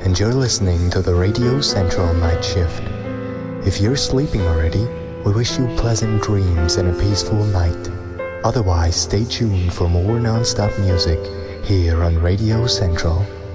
and you're listening to the Radio Central Night Shift. If you're sleeping already, we wish you pleasant dreams and a peaceful night. Otherwise, stay tuned for more non-stop music here on Radio Central.